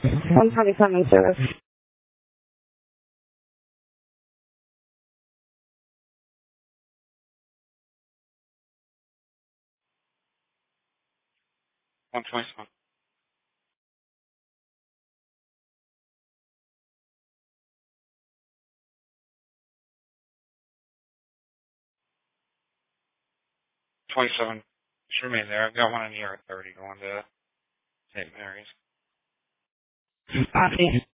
127 service. 127. 27. Just remain there. I've got one in the ER 30 going to St. Mary's. Copy.